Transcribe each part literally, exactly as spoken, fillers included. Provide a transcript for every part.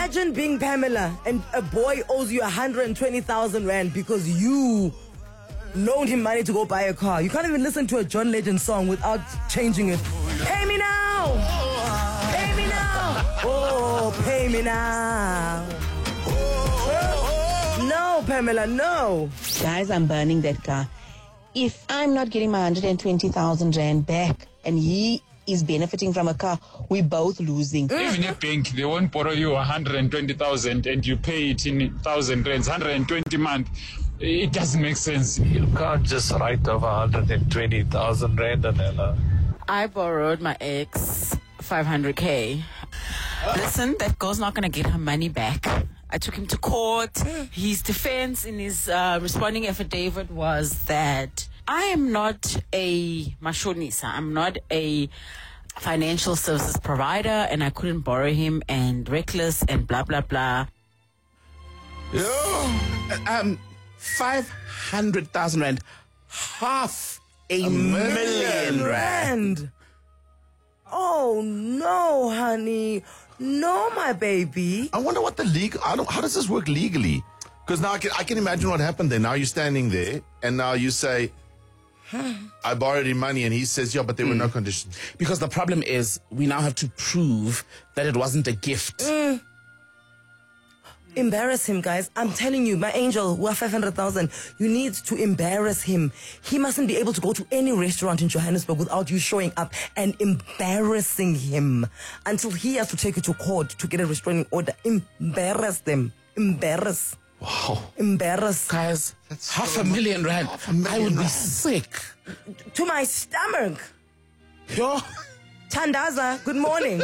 Imagine being Pamela and a boy owes you one hundred twenty thousand rand because you loaned him money to go buy a car. You can't even listen to a John Legend song without changing it. Pay me now! Pay me now! Oh, pay me now! No, Pamela, no! Guys, I'm burning that car. If I'm not getting my one hundred twenty thousand rand back and he is benefiting from a car, we're both losing. Even a bank, they won't borrow you one hundred twenty thousand and you pay it in one thousand rands, one hundred twenty month. It doesn't make sense. You can't just write off one hundred twenty thousand rand, Anela. I borrowed my ex five hundred K. Listen, that girl's not going to get her money back. I took him to court. His defense in his uh, responding affidavit was that I am not a mashonisa. I'm not a financial services provider, and I couldn't borrow him, and reckless and blah, blah, blah. Yeah. Um, five hundred thousand rand. Half a, a million, million rand. rand. Oh, no, honey. No, my baby. I wonder what the legal, I don't, how does this work legally? Because now I can, I can imagine what happened there. Now you're standing there and now you say, I borrowed him money, and he says, yeah, but there were mm. no conditions. Because the problem is we now have to prove that it wasn't a gift. Mm. Embarrass him, guys. I'm telling you, my angel, who are five hundred thousand, you need to embarrass him. He mustn't be able to go to any restaurant in Johannesburg without you showing up and embarrassing him until he has to take you to court to get a restraining order. Embarrass them. Embarrass. Wow. Embarrass. Guys, that's half so a million rand. Half a million I would rand. be sick. To my stomach. Yo. Tandaza, good morning.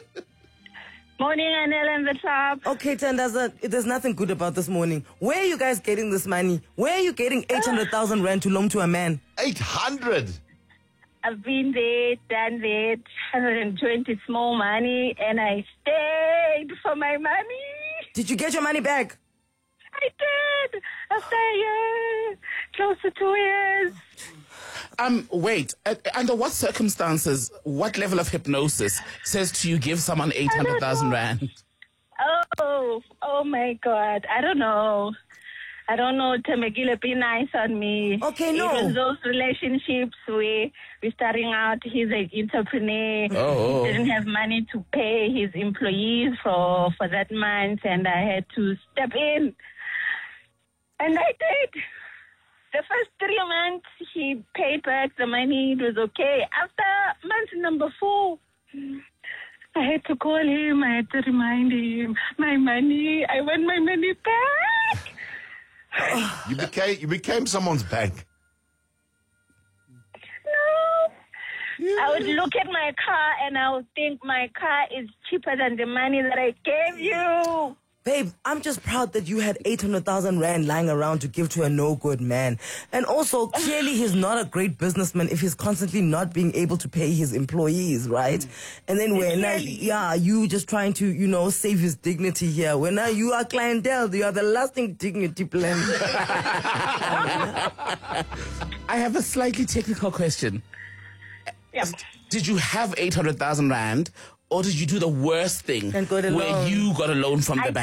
Morning, Anel and the top. Okay, Tandaza, there's nothing good about this morning. Where are you guys getting this money? Where are you getting eight hundred thousand rand to loan to a man? eight hundred? I've been there, done that, one hundred twenty small money, and I stayed for my money. Did you get your money back? I did. After a year, close to two years. Um, wait, uh, under what circumstances, what level of hypnosis says to you give someone eight hundred thousand rand? Oh, oh my God. I don't know. I don't know. Temegile be nice on me. Okay, no. Even those relationships where we're starting out, he's an entrepreneur. Oh. He didn't have money to pay his employees for, for that month, and I had to step in. And I did. The first three months, he paid back the money. It was okay. After month number four, I had to call him. I had to remind him, my money, I want my money back. You became, you became someone's bank. No. Yeah. I would look at my car and I would think my car is cheaper than the money that I gave you. Babe, I'm just proud that you had eight hundred thousand rand lying around to give to a no-good man. And also, clearly he's not a great businessman if he's constantly not being able to pay his employees, right? And then when, uh, yeah, you just trying to, you know, save his dignity here. When uh, you are clientele, you are the lasting dignity plan. I have a slightly technical question. Yep. Did you have eight hundred thousand rand, or did you do the worst thing And got a where loan. you got a loan from I the bank?